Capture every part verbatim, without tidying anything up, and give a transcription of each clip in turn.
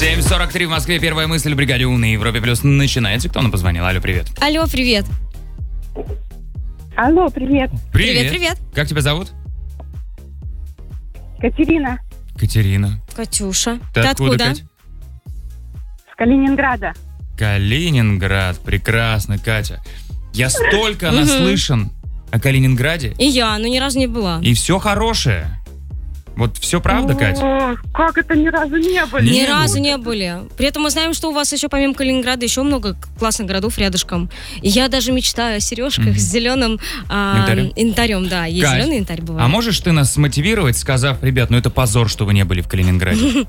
семь сорок три в Москве. Первая мысль в бригаде У на Европе Плюс начинается. Кто нам позвонил? Алло, привет. Алло, привет. Алло, привет. Привет. Привет, привет. Как тебя зовут? Катерина Катерина. Катюша. Ты, Ты откуда, откуда? Кать? с Калининграда. Калининград. Прекрасно, Катя. Я столько наслышан о Калининграде. И я, но ни разу не была. И все хорошее. Вот все правда, Катя? О, как это ни разу не были? Не Ни разу было. не были. При этом мы знаем, что у вас еще помимо Калининграда еще много классных городов рядышком. И я даже мечтаю о сережках Мгм. с зеленым а, Янтарем? янтарем. Да, есть Кать, зеленый янтарь бывает. А можешь ты нас смотивировать, сказав, ребят, ну это позор, что вы не были в Калининграде?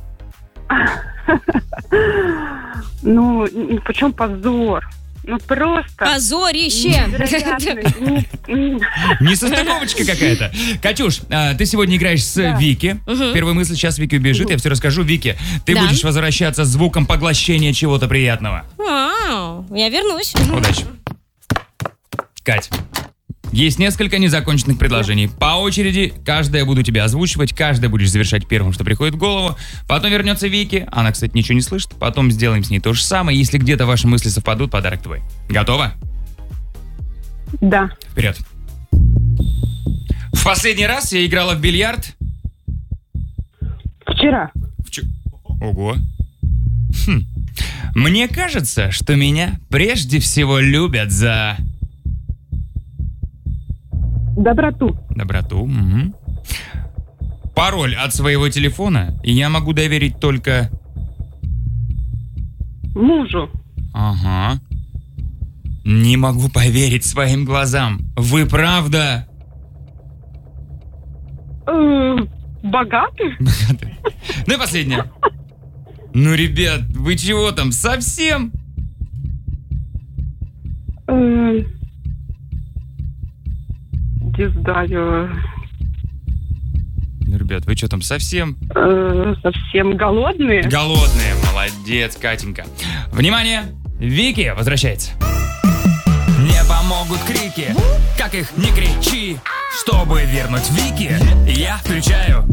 Ну, почем позор? Ну, просто... Позорище! невероятный. Ну, Несостыковочка какая-то. Катюш, а, ты сегодня играешь с Да. Вики. Мгм. Первая мысль, сейчас Вики убежит, я все расскажу. Вики, ты Да. будешь возвращаться с звуком поглощения чего-то приятного. Вау, я вернусь. Удачи. Кать, есть несколько незаконченных предложений. По очереди, каждое я буду тебя озвучивать, каждое будешь завершать первым, что приходит в голову. Потом вернется Вики, она, кстати, ничего не слышит. Потом сделаем с ней то же самое. Если где-то ваши мысли совпадут, подарок твой. Готова? Да. Вперед. В последний раз я играла в бильярд. Вчера. В чё- Ого. Хм. Мне кажется, что меня прежде всего любят за Доброту. доброту. Мгм. Пароль от своего телефона я могу доверить только... Мужу. Ага. Не могу поверить своим глазам. Вы правда? Э, Богатый? Ну и последнее. Ну, ребят, вы чего там, совсем? Э, Не знаю. Ну, ребят, вы что там, совсем Э, Совсем голодные? голодные? Молодец, Катенька. Внимание, Вики возвращается. Не помогут крики, как их не кричи. Чтобы вернуть Вики, я включаю.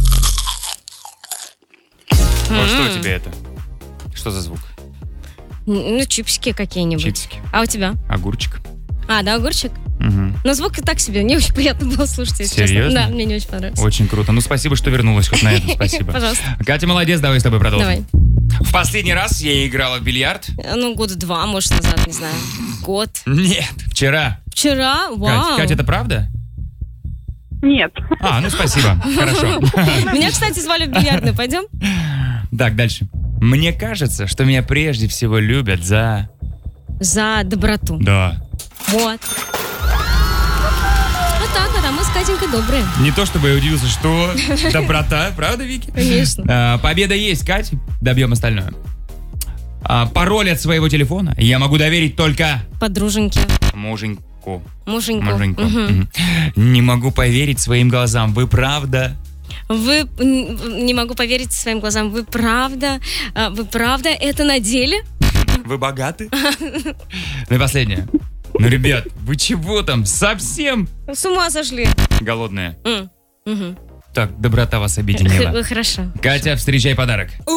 Вот что тебе это? Что за звук? Ну, чипсики какие-нибудь. Чипсики, А у тебя? огурчик. А, да, огурчик? Мгм. Но звук и так себе. Не очень приятно было слушать, если честно. Серьезно? Да, мне не очень понравилось. Очень круто. Ну, спасибо, что вернулась хоть на это. Спасибо. Пожалуйста. Катя, молодец, давай с тобой продолжим. Давай. В последний раз я играла в бильярд. Ну, года два, может, назад, не знаю. Год. Нет, вчера. Вчера? Кать, Вау. Катя, это правда? Нет. А, ну спасибо. Хорошо. Меня, кстати, звали в бильярдную. Пойдем? Так, дальше. Мне кажется, что меня прежде всего любят за... За доброту. Да. Вот. Вот так вот, а мы с Катенькой добрые. Не то чтобы я удивился, что доброта, правда, Вики? Конечно. А, победа есть, Кать. Добьем остальное. А, пароль от своего телефона я могу доверить только Подруженьки. муженьку. Муженьку. Муженьку. Мгм. Мгм. Не могу поверить своим глазам. Вы правда? Вы, н- не могу поверить своим глазам, вы правда, а, вы правда это на деле? Вы богаты? Ну и последнее. Ну, ребят, вы чего там? Совсем С ума сошли. голодные? М, мгм. Так, доброта вас объединила. Х- Хорошо. Катя, встречай подарок.